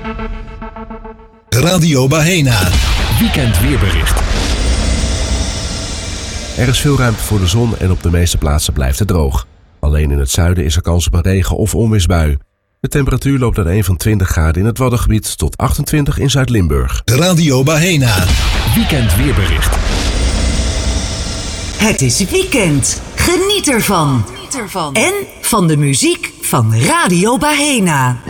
Radio Bahena. Weekend weerbericht. Er is veel ruimte voor de zon en op de meeste plaatsen blijft het droog. Alleen in het zuiden is er kans op een regen- of onweersbui. De temperatuur loopt uiteen van 20 graden in het Waddengebied tot 28 in Zuid-Limburg. Radio Bahena. Weekend weerbericht. Het is weekend. Geniet ervan. En van de muziek van Radio Bahena.